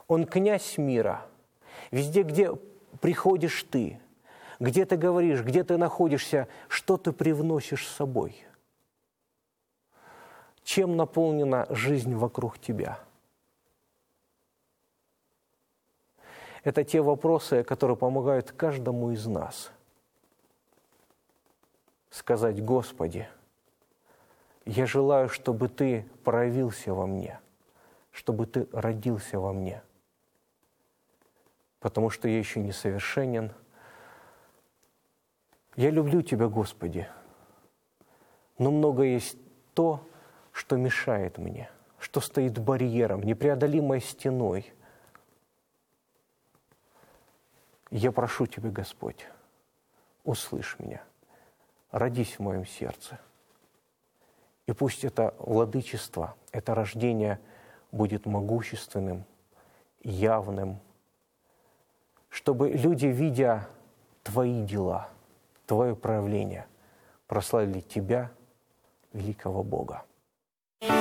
Он князь мира. Везде, где приходишь ты, где ты говоришь, где ты находишься, что ты привносишь с собой? Чем наполнена жизнь вокруг тебя? Это те вопросы, которые помогают каждому из нас сказать: Господи, я желаю, чтобы Ты проявился во мне, чтобы Ты родился во мне, потому что я еще несовершенен. Я люблю Тебя, Господи, но много есть то, что мешает мне, что стоит барьером, непреодолимой стеной. Я прошу Тебя, Господь, услышь меня, родись в моем сердце. И пусть это владычество, это рождение будет могущественным, явным, чтобы люди, видя Твои дела, Твое проявление, прославили Тебя, великого Бога.